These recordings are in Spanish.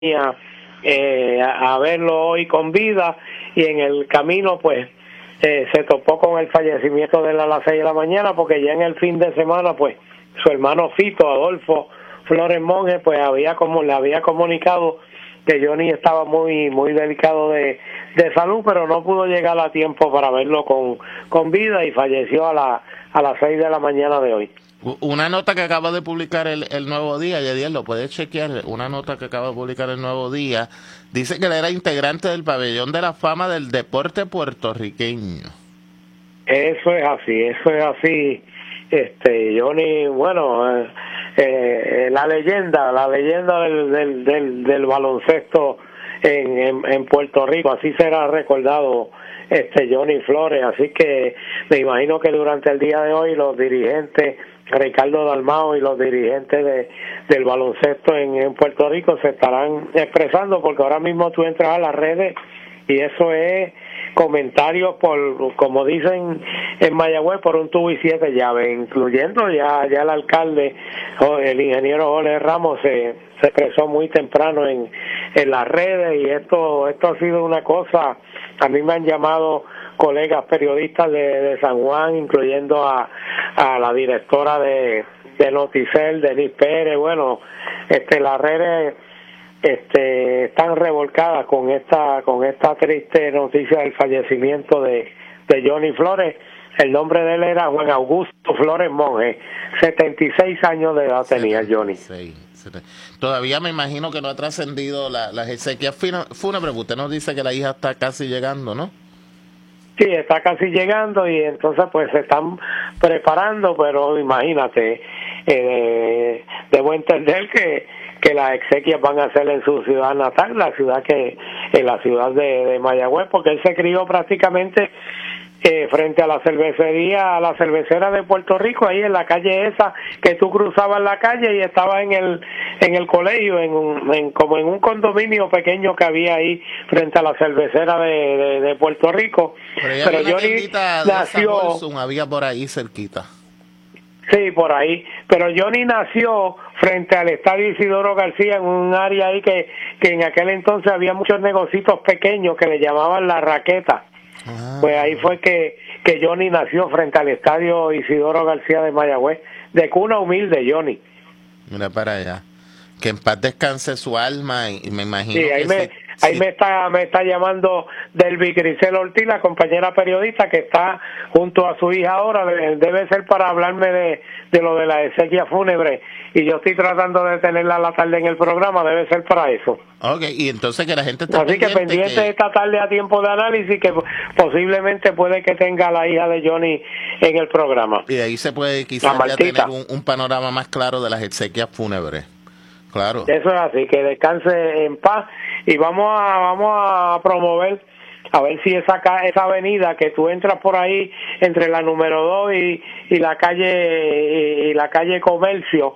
a verlo hoy con vida, y en el camino pues se topó con el fallecimiento de él a las 6 de la mañana, porque ya en el fin de semana pues su hermano Fito, Adolfo Flores Monge, pues le había comunicado que Johnny estaba muy delicado de salud, pero no pudo llegar a tiempo para verlo con vida, y falleció a las 6 de la mañana de hoy. Una nota que acaba de publicar el Nuevo Día, Yadiel, lo puedes chequear, una nota que acaba de publicar el Nuevo Día, dice que él era integrante del Pabellón de la Fama del Deporte Puertorriqueño. Eso es así. Johnny, bueno, la leyenda del baloncesto en Puerto Rico, así será recordado Johnny Flores. Así que me imagino que durante el día de hoy los dirigentes, Ricardo Dalmau y los dirigentes del baloncesto en Puerto Rico se estarán expresando, porque ahora mismo tú entras a las redes y eso es comentarios por, como dicen en Mayagüez, por un tubo y 7 llaves, incluyendo ya el alcalde, el ingeniero Jorge Ramos se expresó muy temprano en las redes, y esto ha sido una cosa. A mí me han llamado colegas periodistas de San Juan, incluyendo a la directora de Noticel, Denise Pérez. Bueno, las redes están revolcadas con esta triste noticia del fallecimiento de Johnny Flores. El nombre de él era Juan Augusto Flores Monge, 76 años de edad tenía Johnny. Todavía me imagino que no ha trascendido las exequias fúnebres. Usted nos dice que la hija está casi llegando, ¿no? Sí, está casi llegando, y entonces pues se están preparando, pero imagínate, debo entender que las exequias van a ser en su ciudad natal, la ciudad de Mayagüez, porque él se crió prácticamente frente a la cervecera de Puerto Rico, ahí en la calle esa que tú cruzabas la calle y estabas en el colegio, como en un condominio pequeño que había ahí frente a la cervecera de Puerto Rico. Pero Johnny nació, había por ahí cerquita. Sí, por ahí. Pero Johnny nació frente al estadio Isidoro García, en un área ahí que en aquel entonces había muchos negocios pequeños que le llamaban La Raqueta. Pues ahí fue que Johnny nació, frente al estadio Isidoro García de Mayagüez, de cuna humilde Johnny. Mira para allá. Que en paz descanse su alma, y me imagino sí, ahí me está llamando Delvi Grisel Ortiz, la compañera periodista que está junto a su hija ahora, debe ser para hablarme de lo de la exequia fúnebre, y yo estoy tratando de tenerla a la tarde en el programa, debe ser para eso. Okay, y entonces que la gente está así que pendiente esta tarde a tiempo de análisis, que posiblemente puede que tenga a la hija de Johnny en el programa. Y de ahí se puede quizás ya tener un panorama más claro de las exequias fúnebres. Claro. Eso es así, que descanse en paz, y vamos a promover, a ver si esa avenida que tú entras por ahí entre la número 2 y la calle Comercio,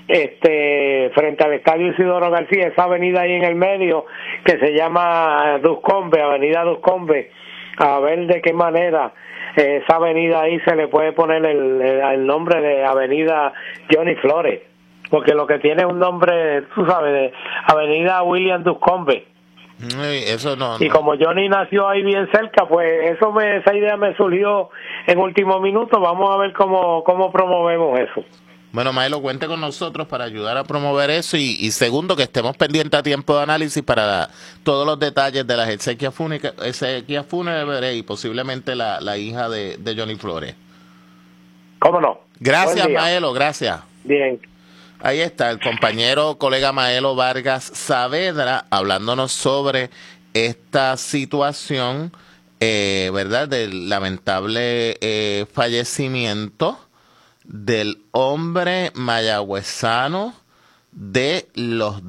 frente al estadio Isidoro García, esa avenida ahí en el medio que se llama Avenida Duscombe, a ver de qué manera esa avenida ahí se le puede poner el nombre de Avenida Johnny Flores, porque lo que tiene es un nombre, tú sabes, de Avenida William Duscombe. Eso no. Y como Johnny nació ahí bien cerca, pues esa idea me surgió en último minuto. Vamos a ver cómo promovemos eso. Bueno, Maelo, cuente con nosotros para ayudar a promover eso, y segundo, que estemos pendientes a tiempo de análisis para todos los detalles de las exequias fúnebres y posiblemente la hija de Johnny Flores. ¿Cómo no? Gracias, Maelo, gracias. Bien. Ahí está el colega Maelo Vargas Saavedra hablándonos sobre esta situación, ¿verdad?, del lamentable fallecimiento del hombre mayagüezano de los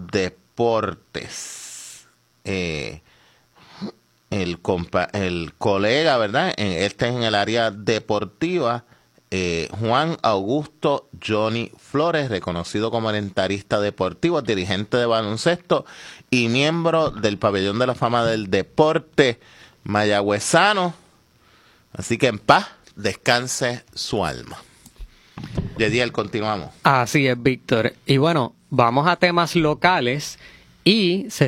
deportes. El colega, ¿verdad?, este es en el área deportiva, Juan Augusto Johnny Flores, reconocido como comentarista deportivo, dirigente de baloncesto y miembro del Pabellón de la Fama del Deporte mayagüezano. Así que en paz descanse su alma. Yediel, continuamos. Así es, Víctor. Y bueno, vamos a temas locales, y se